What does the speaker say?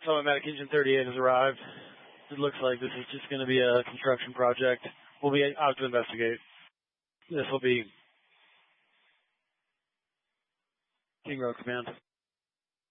Summit Medic Engine 38 has arrived. It looks like this is just going to be a construction project. We'll be out to investigate. This will be King Road Command.